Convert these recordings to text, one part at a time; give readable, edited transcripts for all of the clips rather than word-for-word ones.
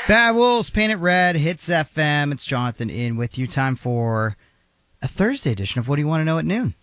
Bad Wolves, Paint It Red, Hits FM. It's Jonathan in with you. Time for a Thursday edition of What Do You Want to Know at Noon?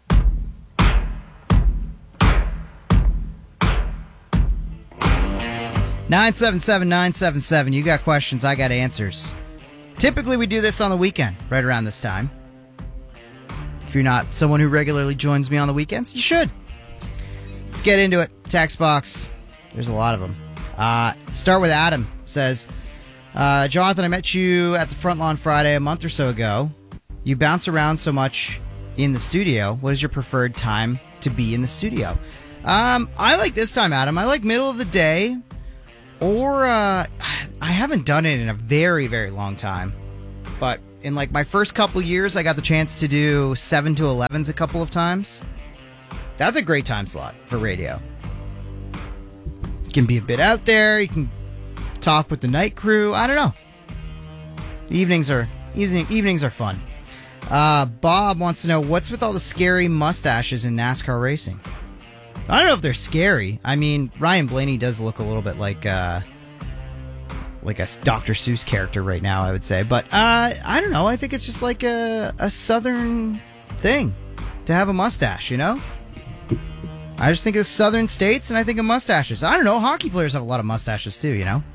Nine seven seven 977. You got questions, I got answers. Typically, we do this on the weekend, right around this time. If you're not someone who regularly joins me on the weekends, you should. Let's get into it. Text box. There's a lot of them. Start with Adam. Says, Jonathan, I met you at the Front Lawn Friday a month or so ago. You bounce around so much in the studio. What is your preferred time to be in the studio? I like this time, Adam. I like middle of the day. Or, I haven't done it in a very, very long time. But in like my first couple years, I got the chance to do 7 to 11s a couple of times. That's a great time slot for radio. You can be a bit out there. You can talk with the night crew. I don't know. The evenings are fun. Bob wants to know, what's with all the scary mustaches in NASCAR racing? I don't know if they're scary. I mean, Ryan Blaney does look a little bit like a Dr. Seuss character right now, I would say. But I don't know. I think it's just like a southern thing to have a mustache, you know? I just think of southern states and I think of mustaches. I don't know. Hockey players have a lot of mustaches too, you know?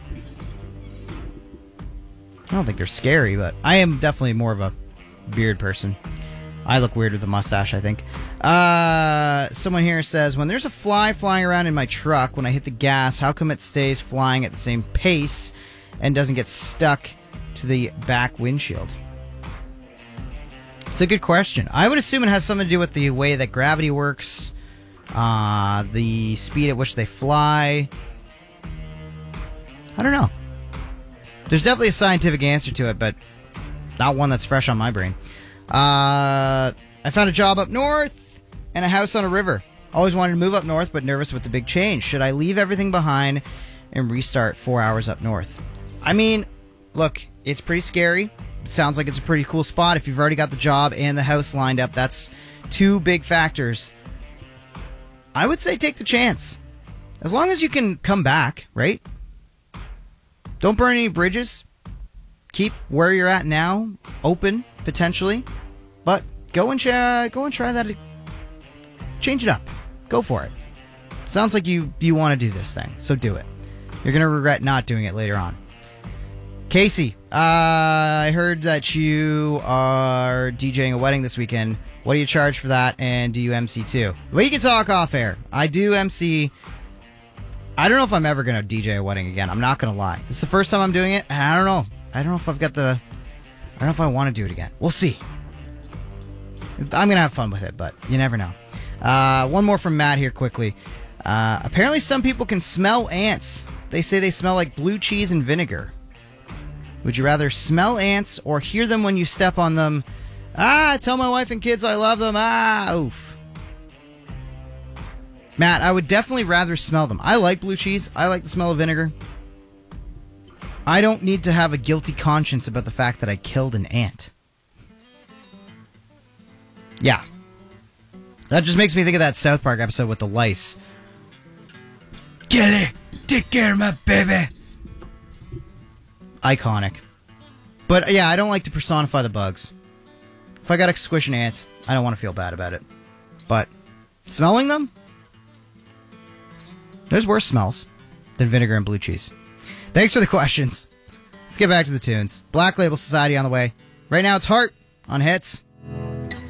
I don't think they're scary, but I am definitely more of a beard person. I look weird with a mustache, I think. Someone here says, when there's a fly flying around in my truck, when I hit the gas, how come it stays flying at the same pace and doesn't get stuck to the back windshield? It's a good question. I would assume it has something to do with the way that gravity works, the speed at which they fly. I don't know. There's definitely a scientific answer to it, but not one that's fresh on my brain. I found a job up north and a house on a river. Always wanted to move up north, but nervous with the big change. Should I leave everything behind and restart 4 hours up north? I mean, look, it's pretty scary. It sounds like it's a pretty cool spot. If you've already got the job and the house lined up, that's two big factors. I would say take the chance. As long as you can come back, right? Don't burn any bridges. Keep where you're at now open, potentially. But go and try that. Change it up. Go for it. Sounds like you want to do this thing, so do it. You're going to regret not doing it later on. Casey, I heard that you are DJing a wedding this weekend. What do you charge for that, and do you MC too? We can talk off air. I do MC. I don't know if I'm ever going to DJ a wedding again. I'm not going to lie. This is the first time I'm doing it, and I don't know. I don't know if I want to do it again. We'll see. I'm going to have fun with it, but you never know. One more from Matt here quickly. Apparently some people can smell ants. They say they smell like blue cheese and vinegar. Would you rather smell ants or hear them when you step on them? I tell my wife and kids I love them. Oof. Matt, I would definitely rather smell them. I like blue cheese. I like the smell of vinegar. I don't need to have a guilty conscience about the fact that I killed an ant. Yeah. That just makes me think of that South Park episode with the lice. Kelly, take care of my baby. Iconic. But yeah, I don't like to personify the bugs. If I gotta squish an ant, I don't want to feel bad about it. But smelling them? There's worse smells than vinegar and blue cheese. Thanks for the questions. Let's get back to the tunes. Black Label Society on the way. Right now it's Heart on Hits.